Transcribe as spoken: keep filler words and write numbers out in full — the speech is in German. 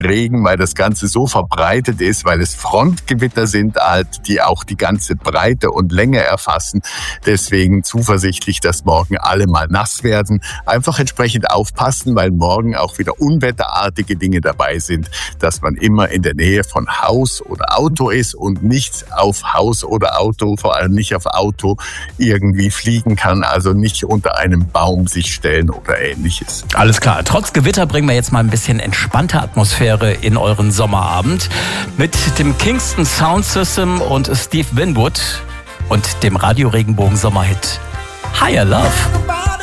Regen, weil das Ganze so verbreitet ist, weil es Frontgewitter sind, halt, die auch die ganze Breite und Länge erfassen. Deswegen zuversichtlich, dass morgen alle mal nass werden. Einfach entsprechend aufpassen, weil morgen auch wieder unwetterartige Dinge dabei sind, dass man immer in der Nähe von Haus oder Auto ist und nicht auf Haus oder Auto, vor allem nicht auf Auto, irgendwie fliegen kann, also nicht unter einem Baum sich stellen oder Ähnliches. Alles klar. Trotz Gewitter bringen wir jetzt mal ein bisschen entspannte Atmosphäre in euren Sommerabend mit dem Kingston Sound System und Steve Winwood und dem Radio Regenbogen Sommerhit Higher Love.